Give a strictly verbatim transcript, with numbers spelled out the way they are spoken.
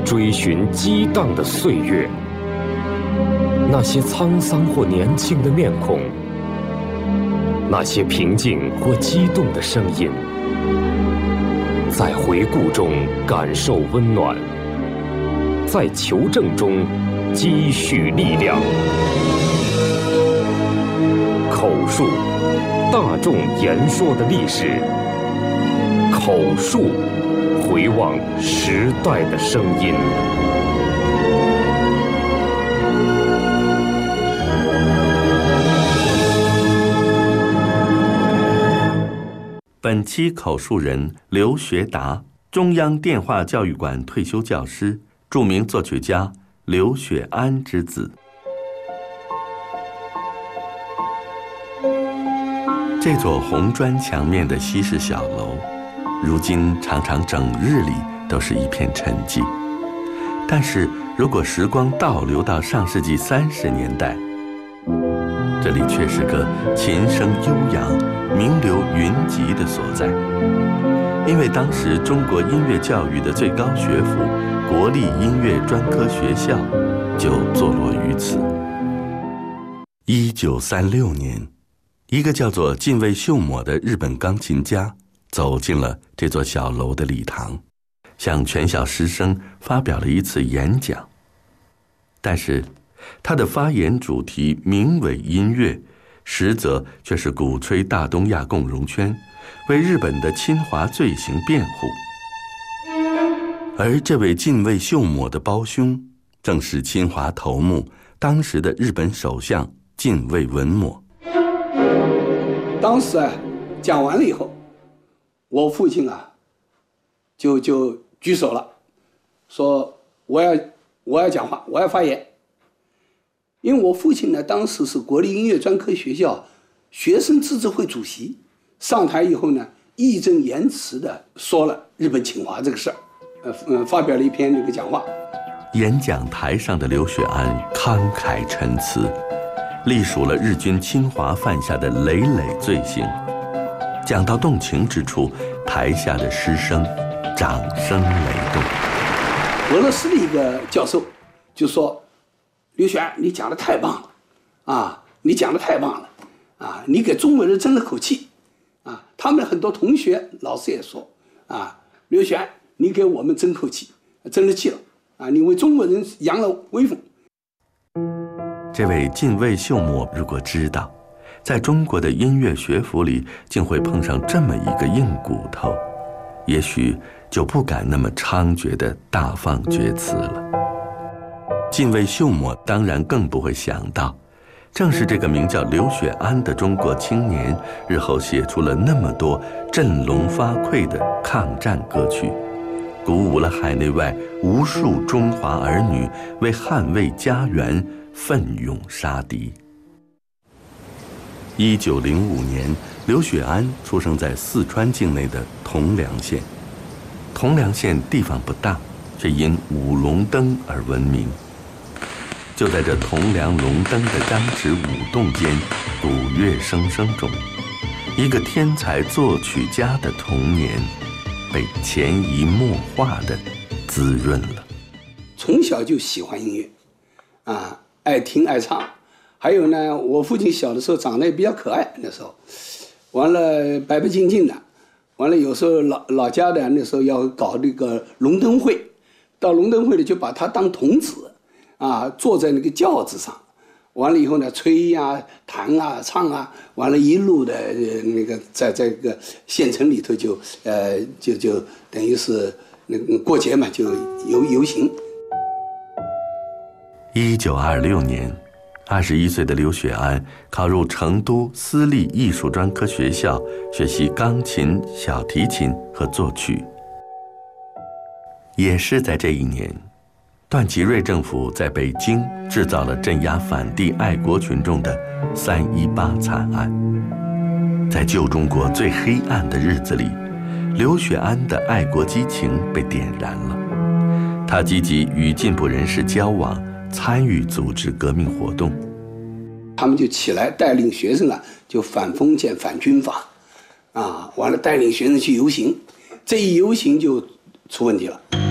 追寻激荡的岁月，那些沧桑或年轻的面孔，那些平静或激动的声音，在回顾中感受温暖，在求证中积蓄力量。口述，大众言说的历史。口述，回望时代的声音。 本期口述人刘学达，中央电话教育馆退休教师，著名作曲家刘雪庵之子。这座红砖墙面的西式小楼，如今常常整日里都是一片沉寂。但是如果时光倒流到上世纪三十年代，这里却是个琴声悠扬、名流云集的所在。因为当时中国音乐教育的最高学府国立音乐专科学校就坐落于此。一九三六年，一个叫做近卫秀抹的日本钢琴家走进了这座小楼的礼堂，向全校师生发表了一次演讲。但是他的发言主题名为音乐，实则却是鼓吹大东亚共荣圈，为日本的侵华罪行辩护。而这位近卫秀抹的胞兄，正是侵华头目当时的日本首相近卫文抹。 当时啊，讲完了以后，我父亲啊，就就举手了，说我要我要讲话，我要发言。因为我父亲呢，当时是国立音乐专科学校学生自治会主席，上台以后呢，义正言辞的说了日本侵华这个事儿，呃呃，发表了一篇这个讲话。 演讲台上的刘雪庵慷慨陈词，历数了日军侵华犯下的累累罪行。讲到动情之处，台下的师生掌声雷动。 俄罗斯的一个教授就说：“刘雪庵，你讲的太棒了，啊，你讲的太棒了，啊，你给中国人争了口气，啊，他们很多同学、老师也说，啊，刘雪庵，你给我们争口气，争了气了，啊，你为中国人扬了威风。” 这位近卫秀抹如果知道，在中国的音乐学府里竟会碰上这么一个硬骨头，也许就不敢那么猖獗地大放厥词了。近卫秀抹当然更不会想到，正是这个名叫刘雪庵的中国青年，日后写出了那么多振聋发聩的抗战歌曲，鼓舞了海内外无数中华儿女为捍卫家园奋勇杀敌。一九零五年，刘雪庵出生在四川境内的铜梁县。铜梁县地方不大，却因舞龙灯而闻名。就在这铜梁龙灯的张弛舞动间，鼓乐声声中，一个天才作曲家的童年被潜移默化地滋润了。 从小就喜欢音乐，啊，爱听爱唱。还有呢，我父亲小的时候长得也比较可爱，那时候，完了白白净净的，完了有时候老老家的那时候要搞那个龙灯会，到龙灯会里就把他当童子，啊，坐在那个轿子上，完了以后呢，吹呀、啊、弹啊、唱啊，完了一路的、呃、那个在这个县城里头就呃就就等于是那个过节嘛，就游游行。 一九二六年。二十一岁的刘雪庵考入成都私立艺术专科学校，学习钢琴、小提琴和作曲。也是在这一年，段祺瑞政府在北京制造了镇压反帝爱国群众的三一八惨案。在旧中国最黑暗的日子里，刘雪庵的爱国激情被点燃了。他积极与进步人士交往，参与组织革命活动。 他们就起来带领学生啊，就反封建反军阀，啊，完了带领学生去游行，这一游行就出问题了。